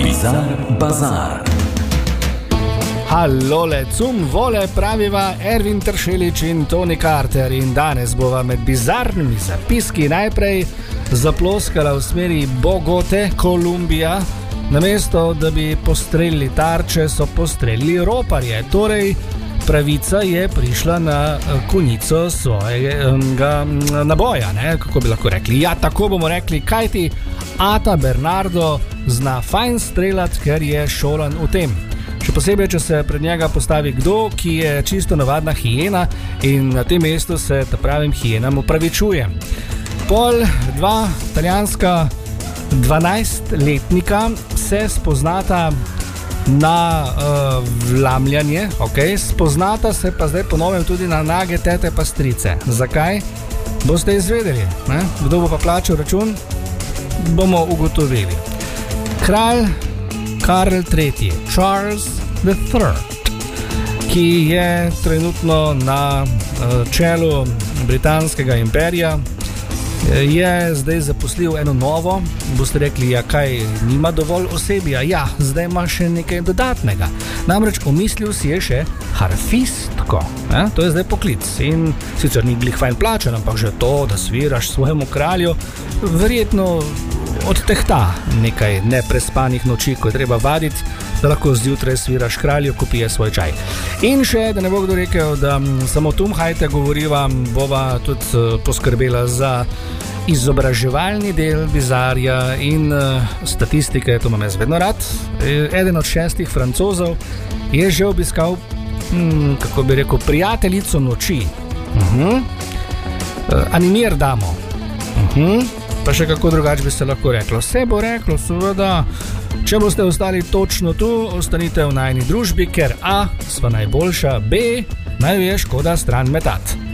Bizar Bazar. Hallole, cum vole praviva Ervin Tršelič in Tony Carter in danes bova med bizarnimi zapiski najprej zaploskala v smeri Bogote, Kolumbija. Namesto, da bi postrelili tarče, so postrelili roparje. Torej, pravica je prišla na konico svojega naboja, ne? Kako bi lahko rekli? Ja, tako bomo rekli, kajti Ata Bernardo zna fajn streljati, ker je šolan v tem. Še posebej, če se pred njega postavi kdo, ki je čisto navadna hijena in na tem mestu se ta pravim hijenam opravičujem. Pol dva italijanska 12-letnika se spoznata na vlamljanje, spoznata se pa zdaj ponovem tudi na nage tete pastrice. Zakaj? Boste izvedeli, ne? Kdo bo pa plačal račun? Bomo ugotovili. Kralj Karl III, Charles III, ki je trenutno na čelu britanskega imperija, je zdaj zaposlil eno novo. Boste rekli, ja kaj, nima dovolj osebja? Ja, zdaj ima še nekaj dodatnega. Namreč omislil si je še harfistko. To je zdaj poklic in sicer ni glih fajn plačen, ampak že to, da sviraš svojemu kralju, verjetno odtehta nekaj neprespanih noči, ko je treba vaditi, da lahko zjutraj sviraš kralju, ko pije svoj čaj. In še, da ne bo kdo rekel, da samo tumhajte govoriva, bova tudi poskrbela za izobraževalni del bizarja in statistike, to imam jaz vedno rad. Eden od 6 Francozov je že obiskal, kako bi rekel, prijateljico noči. Animir damo. Pa še kako drugače bi se lahko reklo. Vse bo reklo, seveda, če boste ostali točno tu, ostanite v najni družbi, ker A, sva najboljša, B, naj je škoda stran metat.